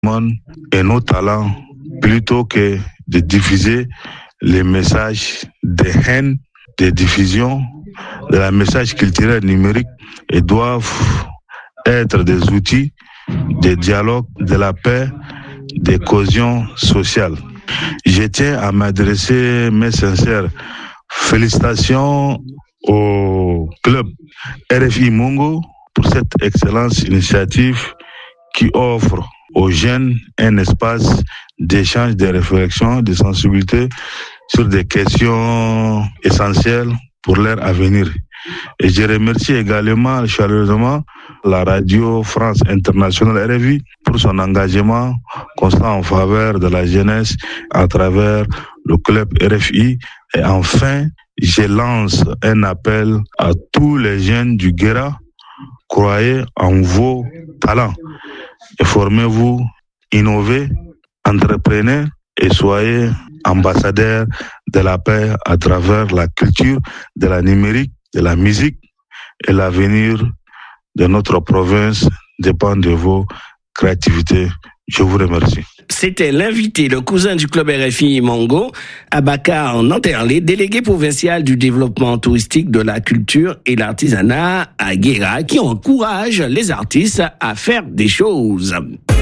et nos talents plutôt que de diffuser les messages de haine, de diffusion de la message culturel numérique et doivent être des outils de dialogue, de la paix, de cohésion sociale. Je tiens à m'adresser mes sincères félicitations au club RFI Mongo pour cette excellente initiative qui offre aux jeunes un espace d'échange, de réflexion, de sensibilité sur des questions essentielles pour leur avenir. Et je remercie également chaleureusement la Radio France Internationale RFI pour son engagement constant en faveur de la jeunesse à travers le club RFI. Et enfin, je lance un appel à tous les jeunes du Guéra. Croyez en vos talents et formez-vous, innovez, entreprenez et soyez ambassadeurs de la paix à travers la culture, de la numérique, de la musique. Et l'avenir de notre province dépend de vos créativités. Je vous remercie. C'était l'invité, le cousin du club RFI Mongo, Abakar Nanterlé, délégué provincial du développement touristique, de la culture et l'artisanat à Guéra, qui encourage les artistes à faire des choses.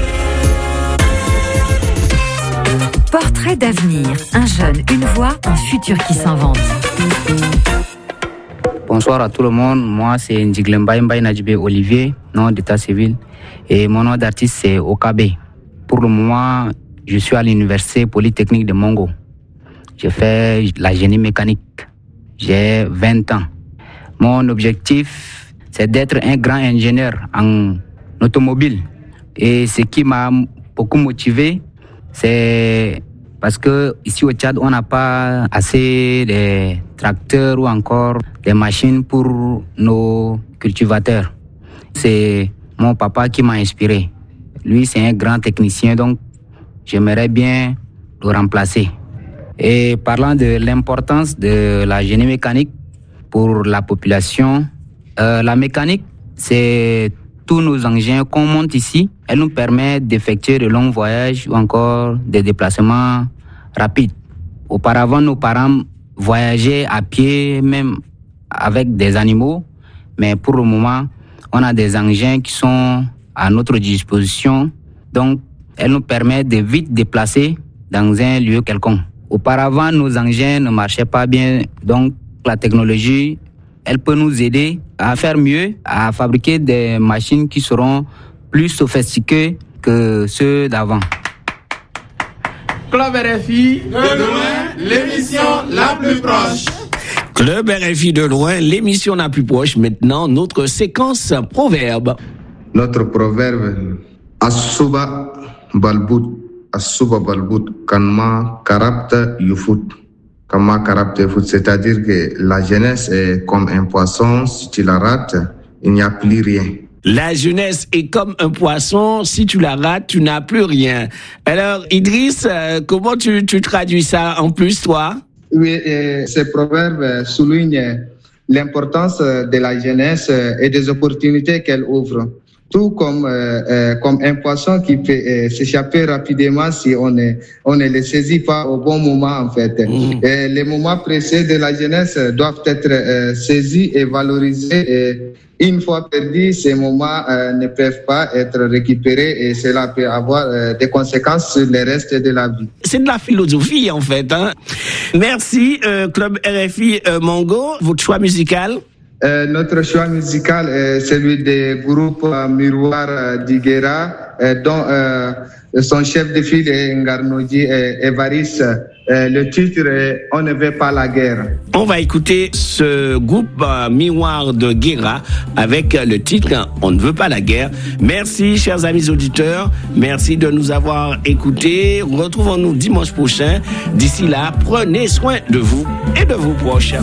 Portrait d'avenir, un jeune, une voix, un futur qui s'invente. Bonsoir à tout le monde, moi c'est Ndjiglembaye Mbaye Nadjibé Olivier, nom d'état civil, et mon nom d'artiste c'est Okabe. Pour le moment, je suis à l'université polytechnique de Mongo. Je fais la génie mécanique. J'ai 20 ans. Mon objectif, c'est d'être un grand ingénieur en automobile. Et ce qui m'a beaucoup motivé, c'est parce que ici au Tchad, on n'a pas assez de tracteurs ou encore des machines pour nos cultivateurs. C'est mon papa qui m'a inspiré. Lui, c'est un grand technicien, donc j'aimerais bien le remplacer. Et parlant de l'importance de la génie mécanique pour la population, la mécanique, c'est tous nos engins qu'on monte ici. Elle nous permet d'effectuer de longs voyages ou encore des déplacements rapides. Auparavant, nos parents voyageaient à pied, même avec des animaux. Mais pour le moment, on a des engins qui sont à notre disposition. Donc, elle nous permet de vite déplacer dans un lieu quelconque. Auparavant, nos engins ne marchaient pas bien. Donc, la technologie, elle peut nous aider à faire mieux, à fabriquer des machines qui seront plus sophistiquées que ceux d'avant. Club RFI, de loin, l'émission la plus proche. Club RFI de loin, l'émission la plus proche. Maintenant, notre séquence proverbe. Notre proverbe, Asuba Balbout, Kanma Karapta Yufut. Kanma Karapta Yufut, c'est-à-dire que la jeunesse est comme un poisson, si tu la rates, il n'y a plus rien. La jeunesse est comme un poisson, si tu la rates, tu n'as plus rien. Alors, Idriss, comment tu traduis ça en plus, toi? Oui, ce proverbe souligne l'importance de la jeunesse et des opportunités qu'elle ouvre. Tout comme un poisson qui peut s'échapper rapidement si on ne le saisit pas au bon moment, en fait. Et les moments précieux de la jeunesse doivent être saisis et valorisés. Et une fois perdus, ces moments ne peuvent pas être récupérés et cela peut avoir des conséquences sur le reste de la vie. C'est de la philosophie, en fait, hein. Merci, Club RFI Mongo. Votre choix musical? Notre choix musical est celui du groupe Miroir du Guéra, dont son chef de file est Ngarnoji Evaris. Le titre est « On ne veut pas la guerre ». On va écouter ce groupe Miroir de Guéra avec le titre « On ne veut pas la guerre ». Merci, chers amis auditeurs. Merci de nous avoir écoutés. Retrouvons-nous dimanche prochain. D'ici là, prenez soin de vous et de vos proches.